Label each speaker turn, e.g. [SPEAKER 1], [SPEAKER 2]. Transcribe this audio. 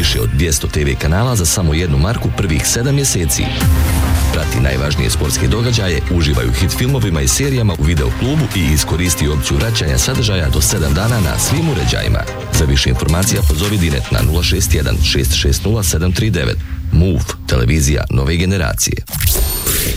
[SPEAKER 1] više od 200 TV kanala za samo jednu marku prvih 7 mjeseci. Prati najvažnije sportske događaje, uživaj u hit filmovima i serijama u video klubu i iskoristi opciju vraćanja sadržaja do 7 dana na svim uređajima. Za više informacija pozovi Dinet na 061 660 739. Move, televizija nove generacije.